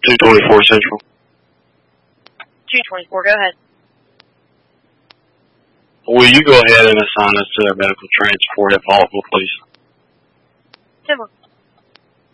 224 Central. 224, go ahead. Will you go ahead and assign us to a medical transport if possible, please? 10-4.